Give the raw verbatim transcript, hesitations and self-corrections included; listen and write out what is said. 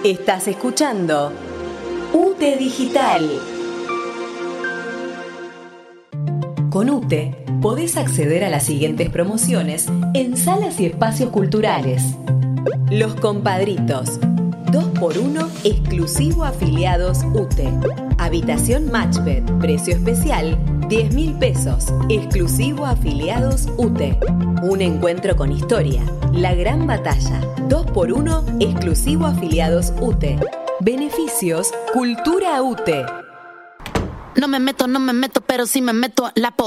Estás escuchando U T E Digital. Con U T E podés acceder a las siguientes promociones en salas y espacios culturales. Los Compadritos, dos por uno exclusivo afiliados U T E. Habitación Matchbed, precio especial, diez mil pesos, exclusivo afiliados U T E. Un encuentro con historia, La Gran Batalla, dos por uno exclusivo afiliados U T E. Beneficios, Cultura U T E. No me meto, no me meto, pero sí me meto la po